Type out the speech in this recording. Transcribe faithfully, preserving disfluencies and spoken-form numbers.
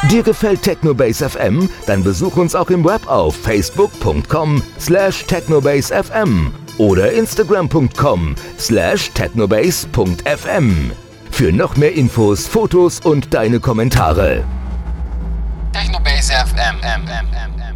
Dir gefällt Technobase F M? Dann besuch uns auch im Web auf facebook punkt com slash technobase f m oder instagram punkt com slash technobase punkt f m für noch mehr Infos, Fotos und deine Kommentare. Technobase F M.